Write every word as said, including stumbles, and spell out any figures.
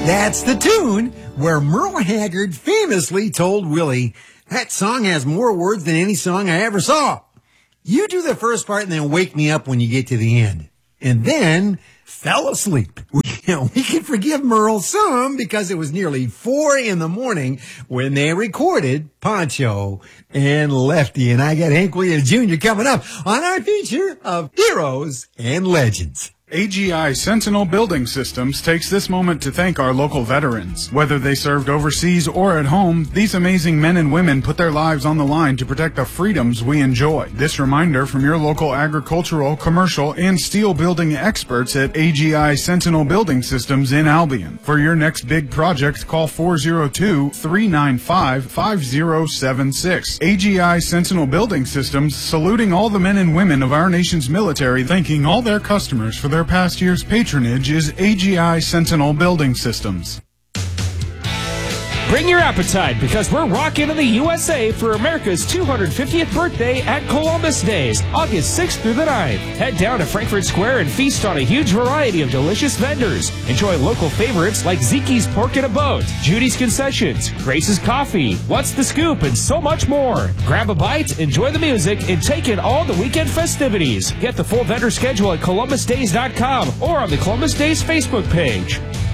That's the tune where Merle Haggard famously told Willie, "That song has more words than any song I ever saw. You do the first part and then wake me up when you get to the end." And then fell asleep. We, you know, we can forgive Merle some because it was nearly four in the morning when they recorded Poncho and Lefty. And I got Hank Williams Junior coming up on our feature of Heroes and Legends. A G I Sentinel Building Systems takes this moment to thank our local veterans. Whether they served overseas or at home, these amazing men and women put their lives on the line to protect the freedoms we enjoy. This reminder from your local agricultural, commercial, and steel building experts at A G I Sentinel Building Systems in Albion. For your next big project, call four oh two, three nine five, five oh seven six. A G I Sentinel Building Systems, saluting all the men and women of our nation's military, thanking all their customers for their past year's patronage, is A G I Sentinel Building Systems. Bring your appetite because we're rocking in the U S A for America's two hundred fiftieth birthday at Columbus Days, August sixth through the ninth. Head down to Frankfurt Square and feast on a huge variety of delicious vendors. Enjoy local favorites like Zeke's Pork in a Boat, Judy's Concessions, Grace's Coffee, What's the Scoop, and so much more. Grab a bite, enjoy the music, and take in all the weekend festivities. Get the full vendor schedule at columbus days dot com or on the Columbus Days Facebook page.